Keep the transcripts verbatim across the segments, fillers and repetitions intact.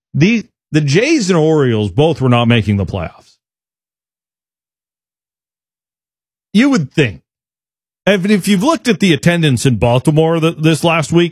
The, the Jays and Orioles both were not making the playoffs. You would think. If, if you've looked at the attendance in Baltimore th- this last week,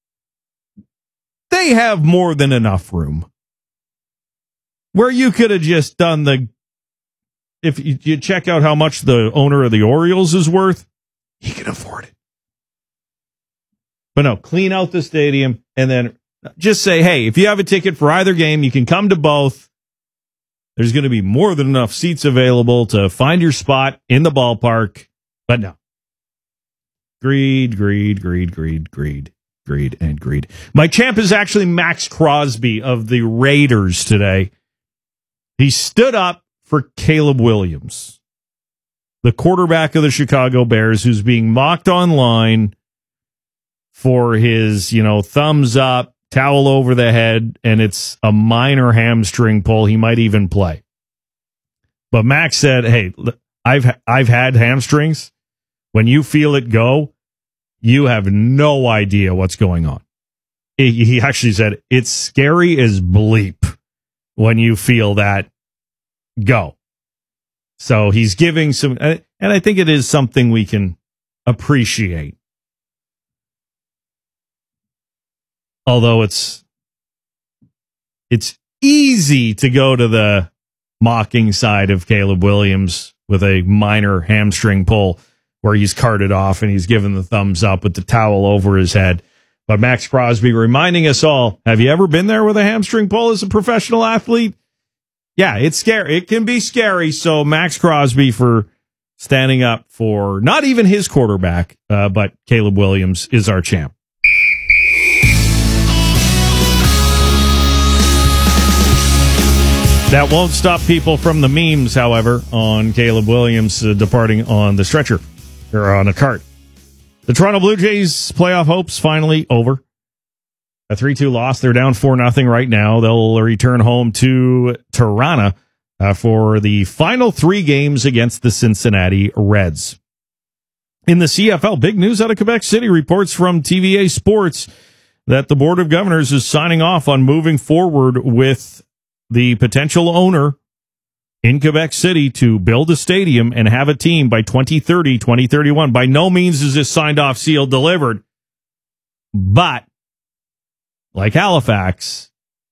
they have more than enough room. Where you could have just done the... If you, you check out how much the owner of the Orioles is worth, he can afford it. But no, clean out the stadium and then just say, hey, if you have a ticket for either game, you can come to both. There's going to be more than enough seats available to find your spot in the ballpark. But no. Greed, greed, greed, greed, greed, greed, and greed. My champ is actually Max Crosby of the Raiders today. He stood up for Caleb Williams, the quarterback of the Chicago Bears, who's being mocked online for his, you know, thumbs up, towel over the head, and it's a minor hamstring pull. He might even play. But Max said, hey, I've I've had hamstrings. When you feel it go, you have no idea what's going on. He, he actually said, it's scary as bleep when you feel that go. So he's giving some, and I think it is something we can appreciate. Although it's it's easy to go to the mocking side of Caleb Williams with a minor hamstring pull where he's carted off and he's given the thumbs up with the towel over his head. But Max Crosby reminding us all, have you ever been there with a hamstring pull as a professional athlete? Yeah, it's scary. It can be scary. So Max Crosby for standing up for not even his quarterback, uh, but Caleb Williams is our champ. That won't stop people from the memes, however, on Caleb Williams uh, departing on the stretcher, or on a cart. The Toronto Blue Jays playoff hopes finally over. A three two loss. They're down four nothing right now. They'll return home to Toronto uh, for the final three games against the Cincinnati Reds. In the C F L, big news out of Quebec City. Reports from T V A Sports that the Board of Governors is signing off on moving forward with the potential owner in Quebec City to build a stadium and have a team by twenty thirty, twenty thirty-one. By no means is this signed off, sealed, delivered. But, like Halifax,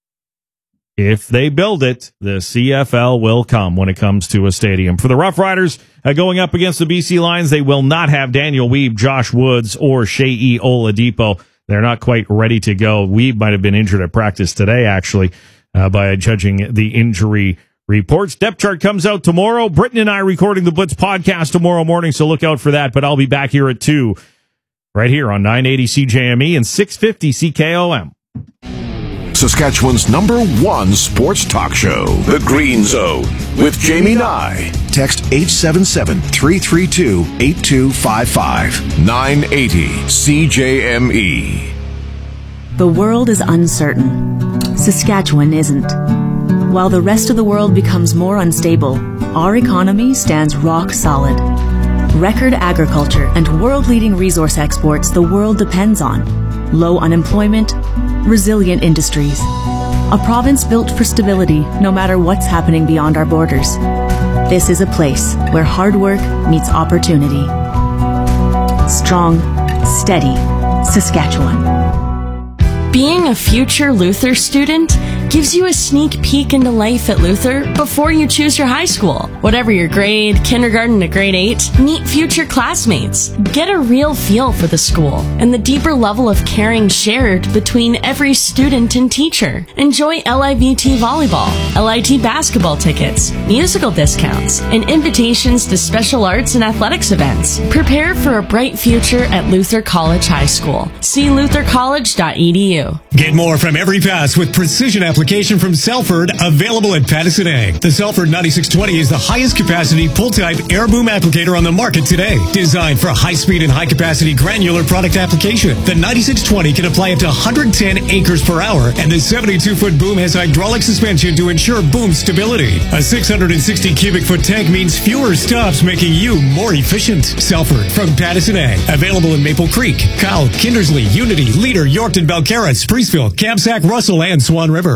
if they build it, the C F L will come when it comes to a stadium. For the Rough Riders uh, going up against the B C Lions, they will not have Daniel Weeb, Josh Woods, or Shea Oladipo. They're not quite ready to go. Weeb might have been injured at practice today, actually. Uh, by judging the injury reports. Depth chart comes out tomorrow. Britton and I recording the Blitz podcast tomorrow morning, so look out for that. But I'll be back here at two, right here on nine eighty C J M E and six fifty C K O M. Saskatchewan's number one sports talk show, The Green Zone, with Jamie Nye. Text eight seven seven, three three two, eight two five five. nine eighty C J M E. The world is uncertain. Saskatchewan isn't. While the rest of the world becomes more unstable, our economy stands rock solid. Record agriculture and world-leading resource exports the world depends on. Low unemployment, resilient industries. A province built for stability no matter what's happening beyond our borders. This is a place where hard work meets opportunity. Strong, steady Saskatchewan. Being a future Luther student gives you a sneak peek into life at Luther before you choose your high school. Whatever your grade, kindergarten to grade eight, meet future classmates. Get a real feel for the school and the deeper level of caring shared between every student and teacher. Enjoy L I V T volleyball, L I T basketball tickets, musical discounts, and invitations to special arts and athletics events. Prepare for a bright future at Luther College High School. See luther college dot e d u. Get more from every pass with precision application from Selford, available at Patterson Ag. The Selford ninety-six twenty is the highest capacity pull-type air boom applicator on the market today. Designed for high-speed and high-capacity granular product application, the ninety-six twenty can apply up to one hundred ten acres per hour, and the seventy-two foot boom has hydraulic suspension to ensure boom stability. A six hundred sixty cubic foot tank means fewer stops, making you more efficient. Selford from Patterson Ag, available in Maple Creek, Kyle, Kindersley, Unity, Leader, Yorkton, Belcarra, Spreeceville, Kamsack, Russell, and Swan River.